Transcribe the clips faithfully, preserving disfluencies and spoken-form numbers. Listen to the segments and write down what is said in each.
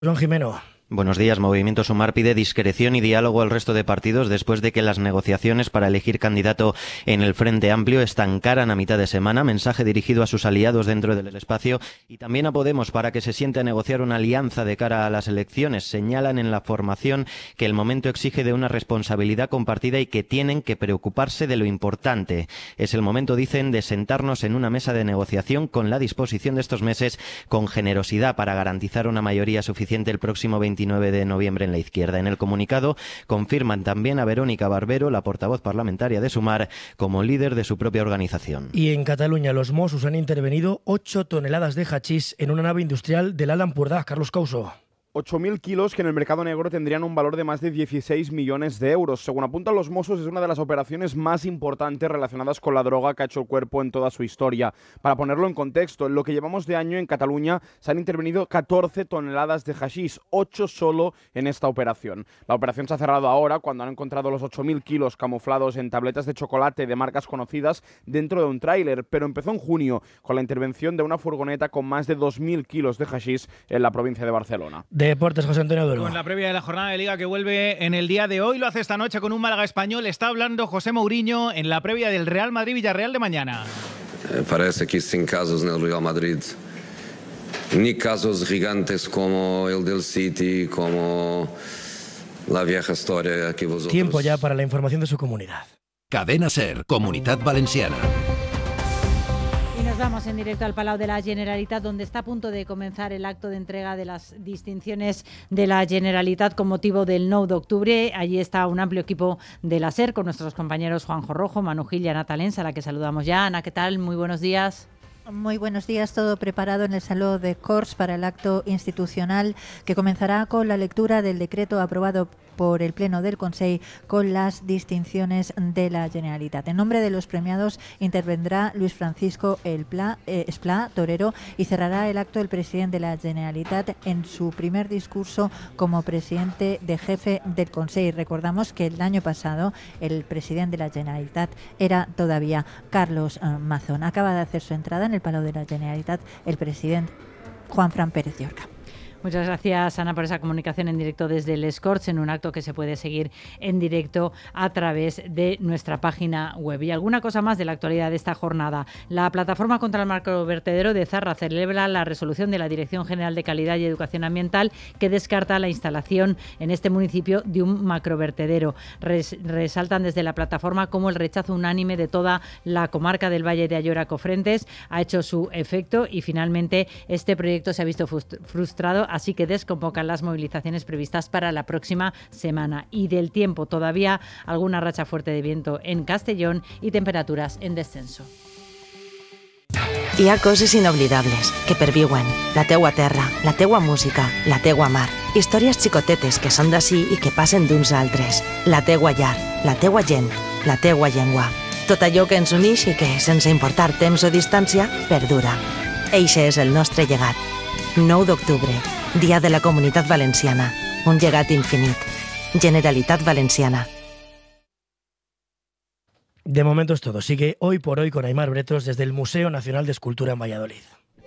Juan Jimeno. Buenos días. Movimiento Sumar pide discreción y diálogo al resto de partidos después de que las negociaciones para elegir candidato en el Frente Amplio estancaran a mitad de semana. Mensaje dirigido a sus aliados dentro del espacio y también a Podemos para que se siente a negociar una alianza de cara a las elecciones. Señalan en la formación que el momento exige de una responsabilidad compartida y que tienen que preocuparse de lo importante. Es el momento, dicen, de sentarnos en una mesa de negociación con la disposición de estos meses con generosidad para garantizar una mayoría suficiente el próximo veintinueve de noviembre en la izquierda. En el comunicado confirman también a Verónica Barbero, la portavoz parlamentaria de Sumar, como líder de su propia organización. Y en Cataluña los Mossos han intervenido ocho toneladas de hachís en una nave industrial del Alt Empordà. Carlos Couso. ocho mil kilos que en el mercado negro tendrían un valor de más de dieciséis millones de euros. Según apuntan los Mossos, es una de las operaciones más importantes relacionadas con la droga que ha hecho el cuerpo en toda su historia. Para ponerlo en contexto, en lo que llevamos de año en Cataluña se han intervenido catorce toneladas de hachís, ocho solo en esta operación. La operación se ha cerrado ahora cuando han encontrado los ocho mil kilos camuflados en tabletas de chocolate de marcas conocidas dentro de un tráiler, pero empezó en junio con la intervención de una furgoneta con más de dos mil kilos de hachís en la provincia de Barcelona. Deportes, José Antonio Duero. Con la previa de la jornada de Liga que vuelve en el día de hoy, lo hace esta noche con un Málaga Español. Está hablando José Mourinho en la previa del Real Madrid-Villarreal de mañana. Eh, parece que sin casos en el Real Madrid, ni casos gigantes como el del City, como la vieja historia que vosotros... Tiempo ya para la información de su comunidad. Cadena SER, Comunidad Valenciana. Nos vamos en directo al Palau de la Generalitat, donde está a punto de comenzar el acto de entrega de las distinciones de la Generalitat con motivo del nou d'octubre. Allí está un amplio equipo de la SER con nuestros compañeros Juanjo Rojo, Manu Gil y Ana Talens, a la que saludamos ya. Ana, ¿qué tal? Muy buenos días. Muy buenos días, todo preparado en el Saló de Corts para el acto institucional que comenzará con la lectura del decreto aprobado por el Pleno del Consell con las distinciones de la Generalitat. En nombre de los premiados intervendrá Luis Francisco El Pla, eh, Esplà, torero, y cerrará el acto el presidente de la Generalitat en su primer discurso como presidente de jefe del Consell. Recordamos que el año pasado el presidente de la Generalitat era todavía Carlos eh, Mazón. Acaba de hacer su entrada en el Palau de la Generalitat el presidente Juanfran Pérez Llorca. Muchas gracias, Ana, por esa comunicación en directo desde el Escorts, en un acto que se puede seguir en directo a través de nuestra página web. Y alguna cosa más de la actualidad de esta jornada. La Plataforma contra el Macrovertedero de Zarra celebra la resolución de la Dirección General de Calidad y Educación Ambiental que descarta la instalación en este municipio de un macrovertedero. Res, resaltan desde la plataforma cómo el rechazo unánime de toda la comarca del Valle de Ayora-Cofrentes ha hecho su efecto y finalmente este proyecto se ha visto frustrado, así que desconvocan las movilizaciones previstas para la próxima semana. Y del tiempo, todavía alguna racha fuerte de viento en Castellón y temperaturas en descenso. Hi ha coses inoblidables que perviuen, la teua terra, la teua música, la teua mar. Històries xicotetes que són d'ací i que passen d'uns a altres. La teua llar, la teua gent, la teua llengua. Tot allò que ens unix i que, sense importar temps o distància, perdura. Eixe és el nostre llegat. nou d'octubre, Dia de la Comunitat Valenciana. Un llegat infinit. Generalitat Valenciana. De momento es todo. Sigue Hoy por Hoy con Aimar Bretos desde el Museo Nacional de Escultura en Valladolid.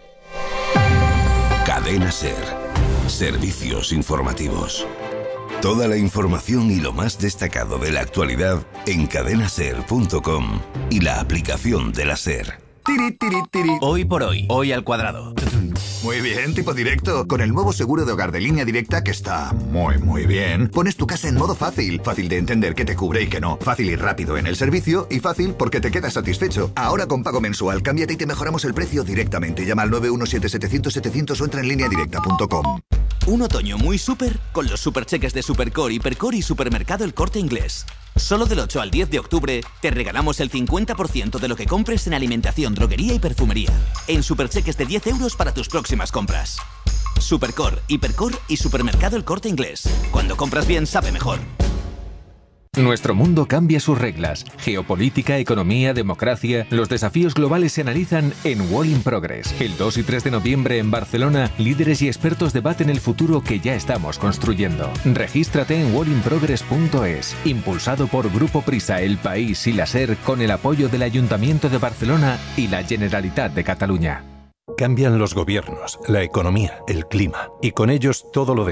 Cadena SER. Servicios informativos. Toda la información y lo más destacado de la actualidad en cadena ser punto com y la aplicación de la SER. Tiri, tiri, tiri. Hoy por hoy, hoy al cuadrado. Muy bien, tipo directo. Con el nuevo seguro de hogar de Línea Directa, que está muy, muy bien, pones tu casa en modo fácil. Fácil de entender qué te cubre y qué no. Fácil y rápido en el servicio y fácil porque te quedas satisfecho. Ahora con pago mensual, cámbiate y te mejoramos el precio directamente. Llama al nueve uno siete setecientos setecientos o entra en línea directa punto com. Un otoño muy súper con los supercheques de Supercore, Hipercore y Supermercado El Corte Inglés. Solo del ocho al diez de octubre te regalamos el cincuenta por ciento de lo que compres en alimentación, droguería y perfumería. En supercheques de diez euros para tus próximas compras. Supercore, Hipercore y Supermercado El Corte Inglés. Cuando compras bien, sabe mejor. Nuestro mundo cambia sus reglas. Geopolítica, economía, democracia. Los desafíos globales se analizan en World in Progress. El dos y tres de noviembre en Barcelona, líderes y expertos debaten el futuro que ya estamos construyendo. Regístrate en world in progress punto es. Impulsado por Grupo Prisa, El País y la SER con el apoyo del Ayuntamiento de Barcelona y la Generalitat de Cataluña. Cambian los gobiernos, la economía, el clima y con ellos todo lo demás.